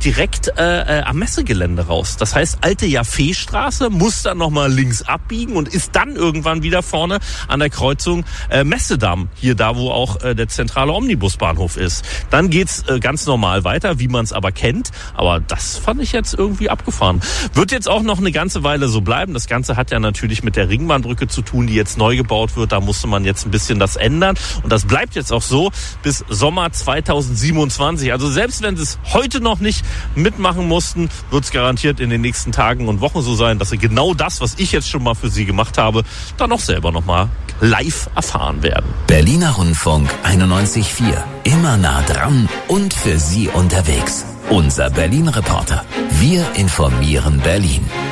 direkt am Messegelände raus. Das heißt, alte Jaffeestraße muss dann nochmal links abbiegen und ist dann irgendwann wieder vorne an der Kreuzung Messedamm. Hier da, wo auch der zentrale Omnibusbahnhof ist. Dann geht's ganz normal weiter, wie man es aber kennt. Aber das fand ich jetzt irgendwie abgefahren. Wird jetzt auch noch eine ganze Weile so bleiben. Das Ganze hat ja natürlich mit der Ringbahnbrücke zu tun, die jetzt neu gebaut wird. Da musste man jetzt ein bisschen das ändern. Und das bleibt jetzt auch so bis Sommer 2027. Also selbst wenn sie es heute noch nicht mitmachen mussten, wird es garantiert in den nächsten Tagen und Wochen so sein, dass sie genau das, was ich jetzt schon mal für sie gemacht habe, dann auch selber noch mal live erfahren werden. Berliner Rundfunk 91.4. Immer nah dran und für Sie unterwegs. Unser Berlin-Reporter. Wir informieren Berlin.